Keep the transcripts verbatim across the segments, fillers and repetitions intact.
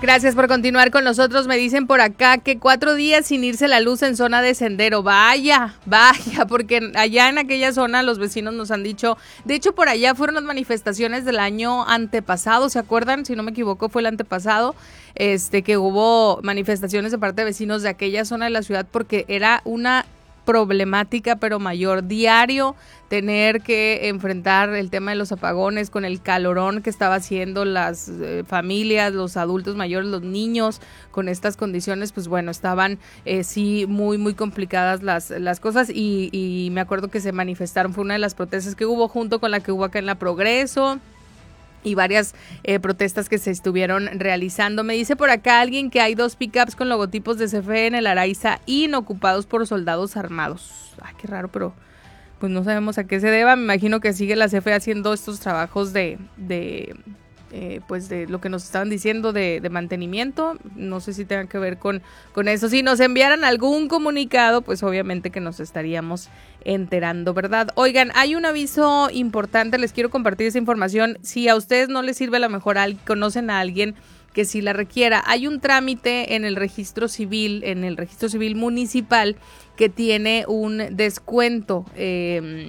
Gracias por continuar con nosotros. Me dicen por acá que cuatro días sin irse la luz en zona de Sendero. Vaya, vaya, porque allá en aquella zona los vecinos nos han dicho, de hecho por allá fueron las manifestaciones del año antepasado, ¿se acuerdan? Si no me equivoco fue el antepasado, este que hubo manifestaciones de parte de vecinos de aquella zona de la ciudad porque era una problemática pero mayor, diario tener que enfrentar el tema de los apagones con el calorón que estaba haciendo las eh, familias, los adultos mayores, los niños con estas condiciones, pues bueno, estaban eh, sí muy muy complicadas las, las cosas y, y me acuerdo que se manifestaron, fue una de las protestas que hubo junto con la que hubo acá en la Progreso y varias eh, protestas que se estuvieron realizando. Me dice por acá alguien que hay dos pickups con logotipos de C F E en el Araiza inocupados por soldados armados. Ay, qué raro, pero pues no sabemos a qué se deba. Me imagino que sigue la C F E haciendo estos trabajos de, de eh, pues de lo que nos estaban diciendo de, de mantenimiento. No sé si tenga que ver con, con eso. Si nos enviaran algún comunicado, pues obviamente que nos estaríamos enterando, ¿verdad? Oigan, hay un aviso importante, les quiero compartir esa información. Si a ustedes no les sirve, a lo mejor conocen a alguien que sí la requiera. Hay un trámite en el registro civil, en el registro civil municipal, que tiene un descuento. Eh,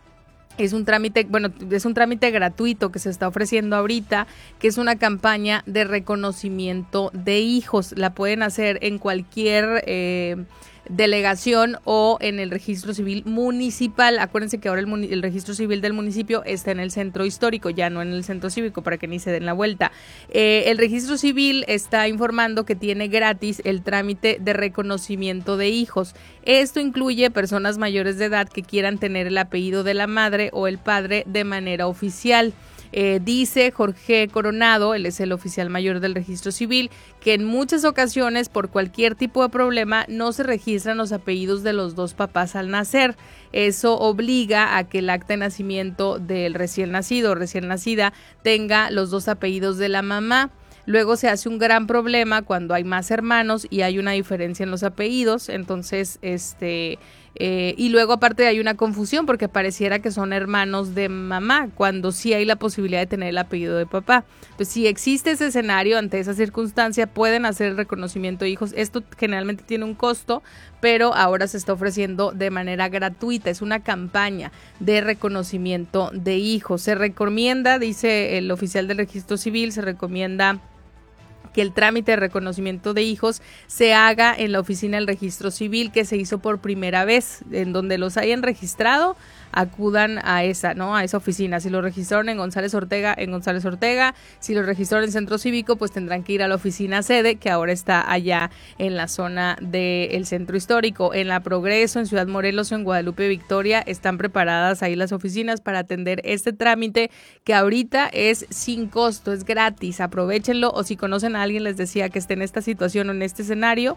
Es un trámite, bueno, es un trámite gratuito que se está ofreciendo ahorita, que es una campaña de reconocimiento de hijos. La pueden hacer en cualquier eh, delegación o en el registro civil municipal. Acuérdense que ahora el, el registro civil del municipio está en el centro histórico, ya no en el centro cívico, para que ni se den la vuelta. Eh, el registro civil está informando que tiene gratis el trámite de reconocimiento de hijos. Esto incluye personas mayores de edad que quieran tener el apellido de la madre o el padre de manera oficial. Eh, dice Jorge Coronado, él es el oficial mayor del registro civil, que en muchas ocasiones por cualquier tipo de problema no se registran los apellidos de los dos papás al nacer. Eso obliga a que el acta de nacimiento del recién nacido o recién nacida tenga los dos apellidos de la mamá. Luego se hace un gran problema cuando hay más hermanos y hay una diferencia en los apellidos, entonces, este, eh, y luego aparte hay una confusión porque pareciera que son hermanos de mamá, cuando sí hay la posibilidad de tener el apellido de papá. Entonces, si existe ese escenario, ante esa circunstancia, pueden hacer el reconocimiento de hijos. Esto generalmente tiene un costo, pero ahora se está ofreciendo de manera gratuita. Es una campaña de reconocimiento de hijos. Se recomienda, dice el oficial del registro civil, se recomienda que el trámite de reconocimiento de hijos se haga en la oficina del registro civil que se hizo por primera vez, en donde los hayan registrado, acudan a esa, ¿no? A esa oficina. Si lo registraron en González Ortega, en González Ortega, si lo registraron en Centro Cívico, pues tendrán que ir a la oficina sede, que ahora está allá en la zona del Centro Histórico. En la Progreso, en Ciudad Morelos o en Guadalupe Victoria, están preparadas ahí las oficinas para atender este trámite, que ahorita es sin costo, es gratis, aprovechenlo, o si conocen a alguien, les decía, que esté en esta situación o en este escenario,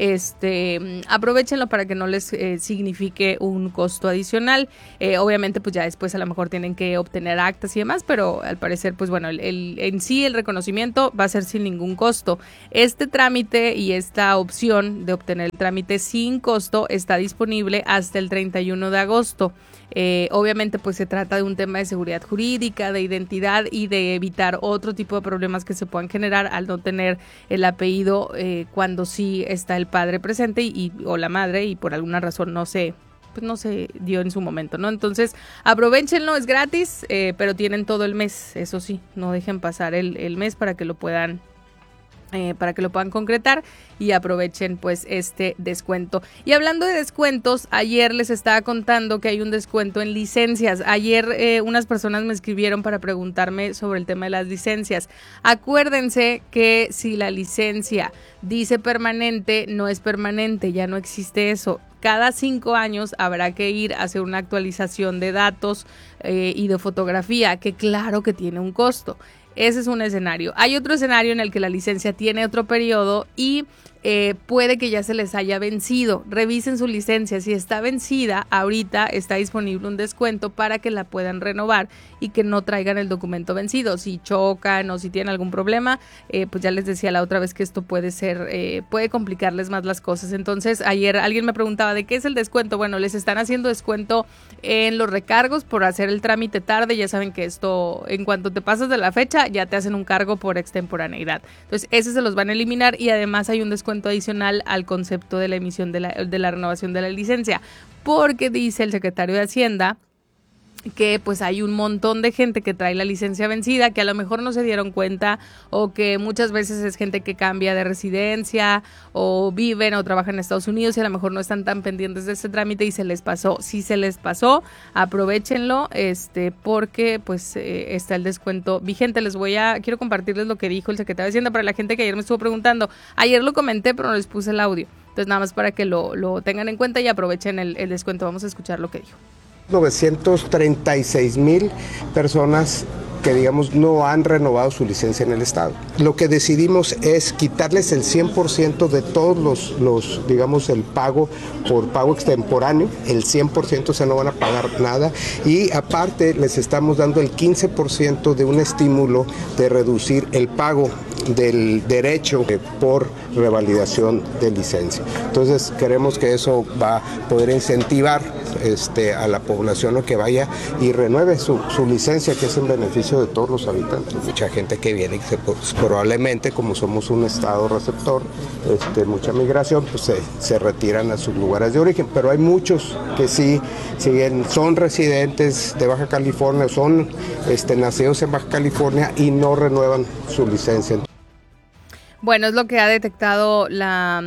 este, aprovechenlo para que no les eh, signifique un costo adicional. Eh, obviamente pues ya después a lo mejor tienen que obtener actas y demás, pero al parecer pues bueno, el, el, en sí el reconocimiento va a ser sin ningún costo. Este trámite y esta opción de obtener el trámite sin costo está disponible hasta el treinta y uno de agosto. Eh, obviamente pues se trata de un tema de seguridad jurídica, de identidad y de evitar otro tipo de problemas que se puedan generar al no tener el apellido eh, cuando sí está el padre presente y, y o la madre y por alguna razón no se pues no se dio en su momento, ¿no? Entonces, aprovechenlo, es gratis, eh, pero tienen todo el mes, eso sí, no dejen pasar el, el mes para que lo puedan Eh, para que lo puedan concretar y aprovechen pues este descuento. Y hablando de descuentos, ayer les estaba contando que hay un descuento en licencias. Ayer eh, unas personas me escribieron para preguntarme sobre el tema de las licencias. Acuérdense que si la licencia dice permanente, no es permanente, ya no existe eso. Cada cinco años habrá que ir a hacer una actualización de datos eh, y de fotografía, que claro que tiene un costo. Ese es un escenario. Hay otro escenario en el que la licencia tiene otro periodo y eh, puede que ya se les haya vencido. Revisen su licencia, si está vencida, ahorita está disponible un descuento para que la puedan renovar y que no traigan el documento vencido. Si chocan o si tienen algún problema, eh, pues ya les decía la otra vez que esto puede ser, eh, puede complicarles más las cosas. Entonces, ayer alguien me preguntaba de qué es el descuento. Bueno, les están haciendo descuento en los recargos por hacer el trámite tarde. Ya saben que esto, en cuanto te pasas de la fecha, ya te hacen un cargo por extemporaneidad. Entonces, ese se los van a eliminar y además hay un descuento adicional al concepto de la emisión de la, de la renovación de la licencia, porque dice el secretario de Hacienda que pues hay un montón de gente que trae la licencia vencida, que a lo mejor no se dieron cuenta, o que muchas veces es gente que cambia de residencia o viven o trabajan en Estados Unidos y a lo mejor no están tan pendientes de ese trámite y se les pasó. Si se les pasó, aprovechenlo, este, porque pues eh, está el descuento vigente. Les voy a, quiero compartirles lo que dijo el secretario de Hacienda para la gente que ayer me estuvo preguntando. Ayer lo comenté, pero no les puse el audio. Entonces nada más para que lo, lo tengan en cuenta y aprovechen el, el descuento. Vamos a escuchar lo que dijo. novecientos treinta y seis mil personas que digamos no han renovado su licencia en el estado. Lo que decidimos es quitarles el cien por ciento de todos los, los digamos el pago por pago extemporáneo, el cien por ciento, o sea, no van a pagar nada, y aparte les estamos dando el quince por ciento de un estímulo de reducir el pago del derecho por revalidación de licencia. Entonces queremos que eso va a poder incentivar este, a la población a que vaya y renueve su, su licencia, que es en beneficio de todos los habitantes. Mucha gente que viene y se, pues, probablemente como somos un estado receptor, este, mucha migración, pues se, se retiran a sus lugares de origen, pero hay muchos que sí siguen, son residentes de Baja California, son este, nacidos en Baja California y no renuevan su licencia. Bueno, es lo que ha detectado la,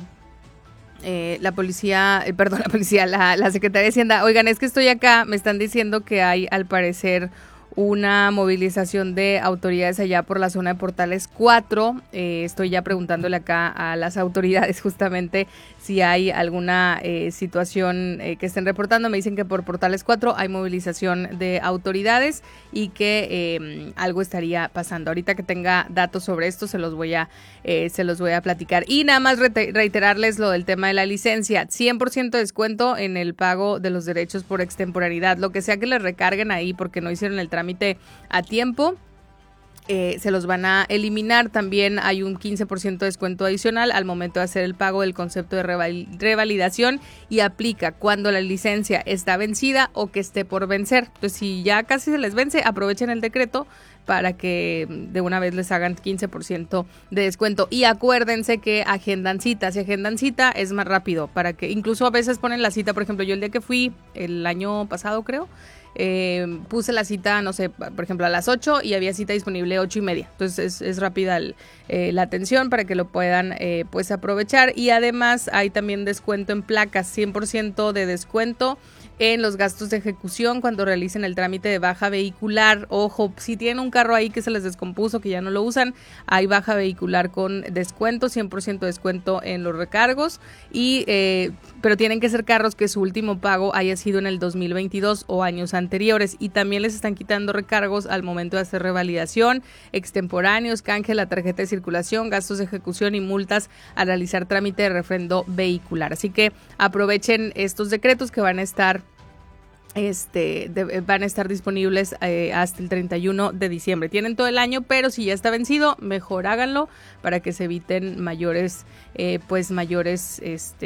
eh, la policía, eh, perdón, la policía, la, la Secretaría de Hacienda. Oigan, es que estoy acá, me están diciendo que hay al parecer una movilización de autoridades allá por la zona de Portales cuatro. Eh, estoy ya preguntándole acá a las autoridades justamente si hay alguna eh, situación eh, que estén reportando. Me dicen que por Portales cuatro hay movilización de autoridades y que eh, algo estaría pasando. Ahorita que tenga datos sobre esto se los voy a eh, se los voy a platicar. Y nada más re- reiterarles lo del tema de la licencia. cien por ciento descuento en el pago de los derechos por extemporaneidad. Lo que sea que les recarguen ahí porque no hicieron el trámite a tiempo, eh, se los van a eliminar. También hay un quince por ciento de descuento adicional al momento de hacer el pago del concepto de reval- revalidación y aplica cuando la licencia está vencida o que esté por vencer. Entonces, si ya casi se les vence, aprovechen el decreto para que de una vez les hagan quince por ciento de descuento. Y acuérdense que agendan cita. Si agendan cita es más rápido, para que incluso a veces ponen la cita. Por ejemplo, yo el día que fui el año pasado, creo, Eh, puse la cita, no sé, por ejemplo a las ocho y había cita disponible ocho y media. Entonces es, es rápida el, eh, la atención para que lo puedan eh, pues aprovechar. Y además hay también descuento en placas, cien por ciento de descuento en los gastos de ejecución cuando realicen el trámite de baja vehicular. Ojo, si tienen un carro ahí que se les descompuso, que ya no lo usan, hay baja vehicular con descuento, cien por ciento descuento en los recargos, y eh, pero tienen que ser carros que su último pago haya sido en el dos mil veintidós o años anteriores, y también les están quitando recargos al momento de hacer revalidación, extemporáneos, canje de la tarjeta de circulación, gastos de ejecución y multas al realizar trámite de refrendo vehicular. Así que aprovechen estos decretos que van a estar Este, de, van a estar disponibles eh, hasta el treinta y uno de diciembre. Tienen todo el año, pero si ya está vencido, mejor háganlo para que se eviten mayores, eh, pues mayores, este,